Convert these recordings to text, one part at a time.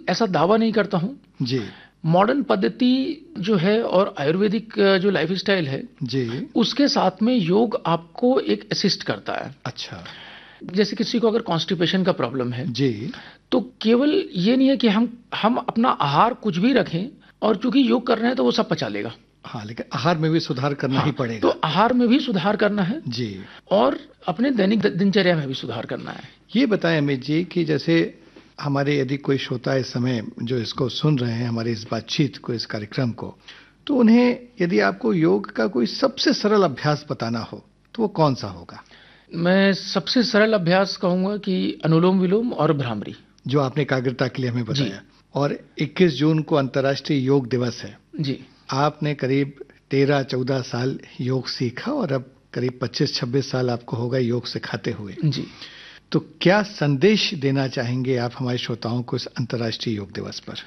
ऐसा दावा नहीं करता हूँ जी मॉडर्न पद्धति जो है और आयुर्वेदिक जो लाइफस्टाइल है जी। उसके साथ में योग आपको एक असिस्ट करता है। अच्छा जैसे किसी को अगर कॉन्स्टिपेशन का प्रॉब्लम है जी तो केवल ये नहीं है कि हम अपना आहार कुछ भी रखें और चूंकि योग कर रहे हैं तो वो सब पचा लेगा। हाँ, लेकिन आहार में भी सुधार करना ही हाँ, पड़ेगा। तो आहार में भी सुधार करना है जी। और अपने दैनिक दिनचर्या में भी सुधार करना है। ये बताएं अमित जी कि जैसे हमारे यदि कोई श्रोता इस समय जो इसको सुन रहे हैं, हमारी इस बातचीत को, इस कार्यक्रम को, तो उन्हें यदि आपको योग का कोई सबसे सरल अभ्यास बताना हो तो वो कौन सा होगा? मैं सबसे सरल अभ्यास कहूंगा कि अनुलोम विलोम और भ्रामरी, जो आपने एकाग्रता के लिए हमें जी। बताया। और 21 जून को अंतर्राष्ट्रीय योग दिवस है जी। आपने करीब 13-14 साल योग सीखा और अब करीब 25-26 साल आपको होगा योग सिखाते हुए। जी। तो क्या संदेश देना चाहेंगे आप हमारे श्रोताओं को इस अंतर्राष्ट्रीय योग दिवस पर?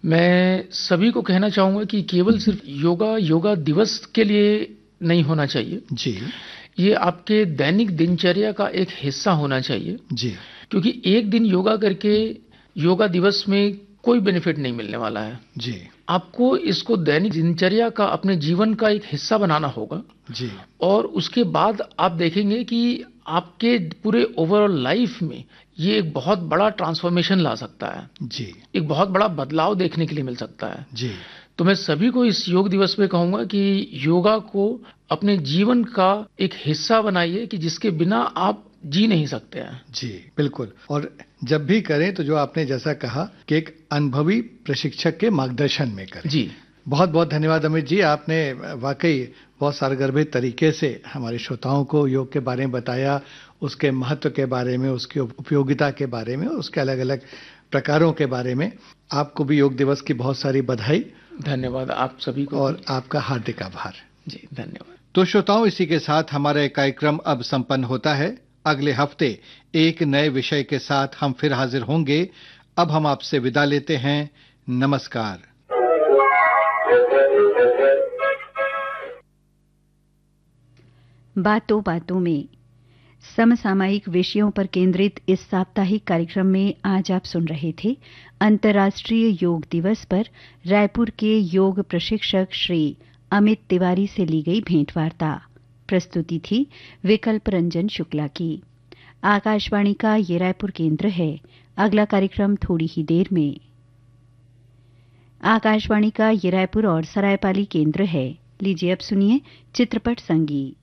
मैं सभी को कहना चाहूंगा कि केवल सिर्फ योगा दिवस के लिए नहीं होना चाहिए जी ये आपके दैनिक दिनचर्या का एक हिस्सा होना चाहिए जी। क्योंकि एक दिन योगा करके योगा दिवस में कोई बेनिफिट नहीं मिलने वाला है जी आपको इसको दैनिक दिनचर्या का अपने जीवन का एक हिस्सा बनाना होगा जी। और उसके बाद आप देखेंगे कि आपके पूरे ओवरऑल लाइफ में ये एक बहुत बड़ा ट्रांसफॉर्मेशन ला सकता है जी एक बहुत बड़ा बदलाव देखने के लिए मिल सकता है जी। तो मैं सभी को इस योग दिवस पे कहूंगा कि योगा को अपने जीवन का एक हिस्सा बनाइए कि जिसके बिना आप जी नहीं सकते हैं। जी बिल्कुल। और जब भी करें तो जो आपने जैसा कहा कि एक अनुभवी प्रशिक्षक के मार्गदर्शन में करें। जी बहुत बहुत धन्यवाद अमित जी, आपने वाकई बहुत सारगर्भित तरीके से हमारे श्रोताओं को योग के बारे में बताया, उसके महत्व के बारे में, उसकी उपयोगिता के बारे में, उसके अलग अलग प्रकारों के बारे में। आपको भी योग दिवस की बहुत सारी बधाई। धन्यवाद आप सभी को और आपका हार्दिक आभार। जी धन्यवाद। तो श्रोताओं, इसी के साथ हमारा कार्यक्रम अब संपन्न होता है। अगले हफ्ते एक नए विषय के साथ हम फिर हाजिर होंगे। अब हम आपसे विदा लेते हैं। नमस्कार। बातों बातों में समसामयिक विषयों पर केंद्रित इस साप्ताहिक कार्यक्रम में आज आप सुन रहे थे अंतर्राष्ट्रीय योग दिवस पर रायपुर के योग प्रशिक्षक श्री अमित तिवारी से ली गई भेंटवार्ता। प्रस्तुति थी विकल्प रंजन शुक्ला की। आकाशवाणी का ये रायपुर केंद्र है। अगला कार्यक्रम थोड़ी ही देर में। आकाशवाणी का ये रायपुर और सरायपाली केंद्र है। लीजिए अब सुनिए चित्रपट संगीत।